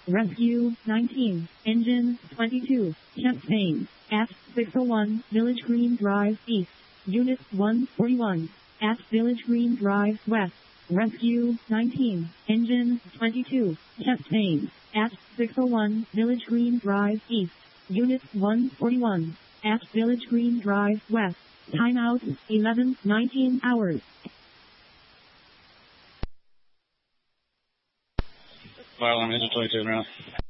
Rescue 19, Engine 22, chest pain, at 601 Village Green Drive East, Unit 141, at Village Green Drive West. Rescue 19, Engine 22, chest pain, at 601 Village Green Drive East, Unit 141, at Village Green Drive West. Timeout 11:19 hours. Fire alarm engine 22 now.